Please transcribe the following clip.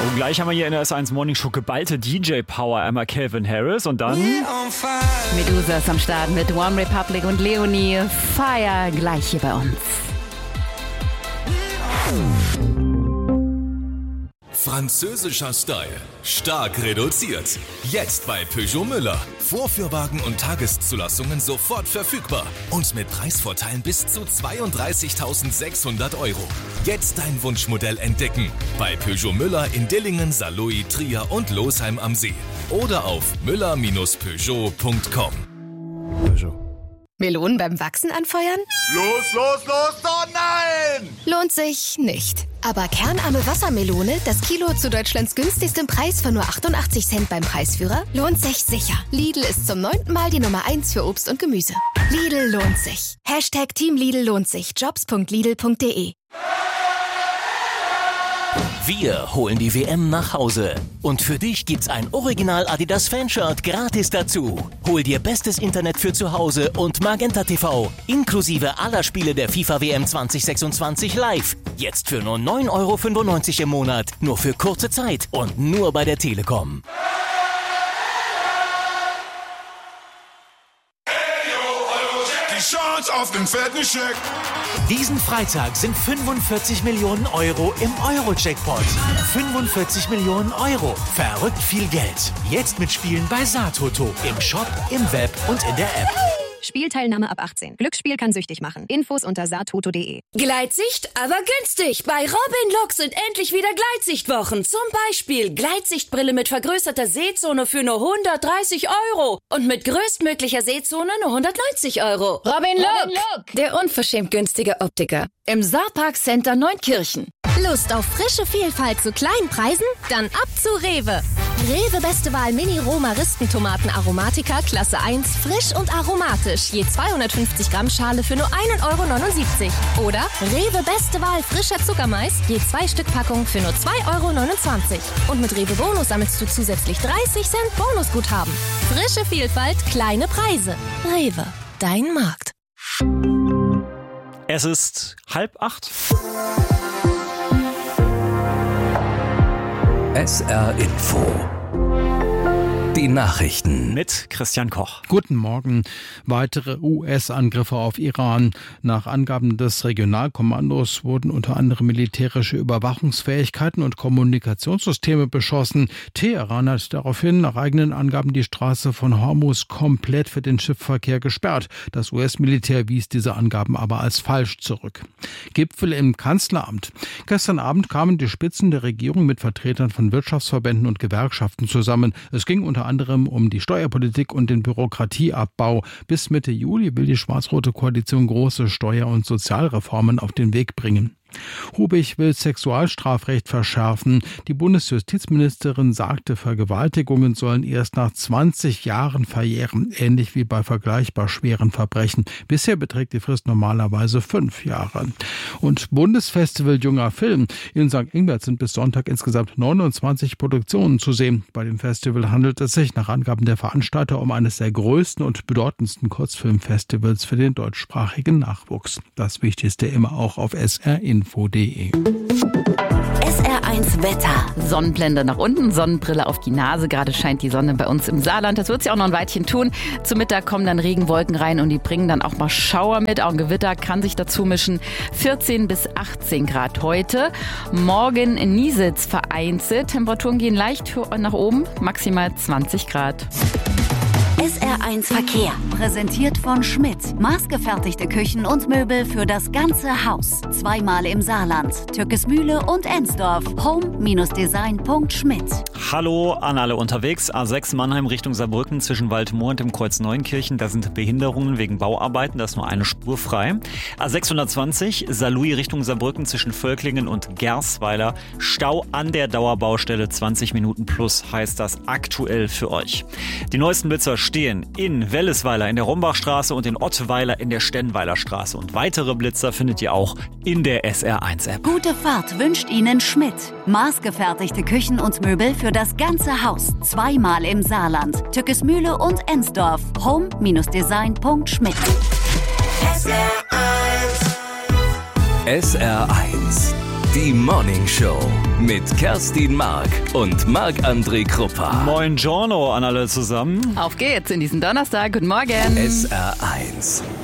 Und gleich haben wir hier in der S1 Morning Show geballte DJ-Power. Einmal Calvin Harris und dann... Medusa ist am Start mit One Republic und Leonie. Fire gleich hier bei uns. Französischer Style. Stark reduziert. Jetzt bei Peugeot Müller. Vorführwagen und Tageszulassungen sofort verfügbar. Und mit Preisvorteilen bis zu 32.600 €. Jetzt dein Wunschmodell entdecken. Bei Peugeot Müller in Dillingen, Saarlouis, Trier und Losheim am See. Oder auf müller-peugeot.com. Peugeot. Melonen beim Wachsen anfeuern? Los, oh nein! Lohnt sich nicht. Aber kernarme Wassermelone, das Kilo zu Deutschlands günstigstem Preis von nur 88 Cent beim Preisführer, lohnt sich sicher. Lidl ist zum 9. Mal die Nummer 1 für Obst und Gemüse. Lidl lohnt sich. Hashtag Team Lidl lohnt sich. Jobs.lidl.de. Wir holen die WM nach Hause. Und für dich gibt's ein Original Adidas Fanshirt gratis dazu. Hol dir bestes Internet für zu Hause und Magenta TV. Inklusive aller Spiele der FIFA WM 2026 live. Jetzt für nur 9,95 € im Monat. Nur für kurze Zeit und nur bei der Telekom. Die Chance auf den fetten Scheck. Diesen Freitag sind 45 Millionen € im Euro-Jackpot. 45 Millionen €. Verrückt viel Geld. Jetzt mitspielen bei Saatoto. Im Shop, im Web und in der App. Spielteilnahme ab 18. Glücksspiel kann süchtig machen. Infos unter saatoto.de. Gleitsicht, aber günstig. Bei Robin Look sind endlich wieder Gleitsichtwochen. Zum Beispiel Gleitsichtbrille mit vergrößerter Sehzone für nur 130 € und mit größtmöglicher Sehzone nur 190 €. Robin Look, der unverschämt günstige Optiker. Im Saarpark Center Neunkirchen. Lust auf frische Vielfalt zu kleinen Preisen? Dann ab zu Rewe. Rewe Beste Wahl Mini Roma Ristentomaten Aromatica Klasse 1 frisch und aromatisch. Je 250 Gramm Schale für nur 1,79 €. Oder Rewe Beste Wahl frischer Zuckermais. Je 2 Stück Packung für nur 2,29 €. Und mit Rewe Bonus sammelst du zusätzlich 30 Cent Bonusguthaben. Frische Vielfalt, kleine Preise. Rewe, dein Markt. Es ist 7:30. SR Info. Die Nachrichten Mit Christian Koch. Guten Morgen. Weitere US-Angriffe auf Iran. Nach Angaben des Regionalkommandos wurden unter anderem militärische Überwachungsfähigkeiten und Kommunikationssysteme beschossen. Teheran hat daraufhin nach eigenen Angaben die Straße von Hormuz komplett für den Schiffsverkehr gesperrt. Das US-Militär wies diese Angaben aber als falsch zurück. Gipfel im Kanzleramt. Gestern Abend kamen die Spitzen der Regierung mit Vertretern von Wirtschaftsverbänden und Gewerkschaften zusammen. Es ging unter anderem um die Steuerpolitik und den Bürokratieabbau. Bis Mitte Juli will die schwarz-rote Koalition große Steuer- und Sozialreformen auf den Weg bringen. Hubig will Sexualstrafrecht verschärfen. Die Bundesjustizministerin sagte, Vergewaltigungen sollen erst nach 20 Jahren verjähren, ähnlich wie bei vergleichbar schweren Verbrechen. Bisher beträgt die Frist normalerweise 5 Jahre. Und Bundesfestival Junger Film. In St. Ingbert sind bis Sonntag insgesamt 29 Produktionen zu sehen. Bei dem Festival handelt es sich nach Angaben der Veranstalter um eines der größten und bedeutendsten Kurzfilmfestivals für den deutschsprachigen Nachwuchs. Das Wichtigste immer auch auf srinfo.de. SR1 Wetter. Sonnenblende nach unten, Sonnenbrille auf die Nase. Gerade scheint die Sonne bei uns im Saarland. Das wird sie auch noch ein Weilchen tun. Zum Mittag kommen dann Regenwolken rein und die bringen dann auch mal Schauer mit. Auch ein Gewitter kann sich dazu mischen. 14 bis 18 Grad heute. Morgen Niesitz vereinzelt. Temperaturen gehen leicht nach oben, maximal 20 Grad. SR1 Verkehr, präsentiert von Schmidt. Maßgefertigte Küchen und Möbel für das ganze Haus. Zweimal im Saarland, Türkesmühle und Ensdorf. Home-design.schmidt. Hallo an alle unterwegs. A6 Mannheim Richtung Saarbrücken zwischen Waldmoor und dem Kreuz Neunkirchen. Da sind Behinderungen wegen Bauarbeiten. Da ist nur eine Spur frei. A620 Saarlouis Richtung Saarbrücken zwischen Völklingen und Gersweiler. Stau an der Dauerbaustelle 20 Minuten plus heißt das aktuell für euch. Die neuesten Blitzer stehen in Wellesweiler in der Rombachstraße und in Ottweiler in der Stenweiler Straße. Und weitere Blitzer findet ihr auch in der SR1-App. Gute Fahrt wünscht Ihnen Schmidt. Maßgefertigte Küchen und Möbel für das ganze Haus. Zweimal im Saarland, Türkesmühle und Ensdorf. Home-design.schmidt. SR1 Die Morning Show mit Kerstin Mark und Marc-André Kruppa. Moin Giorno an alle zusammen. Auf geht's in diesen Donnerstag. Guten Morgen. SR1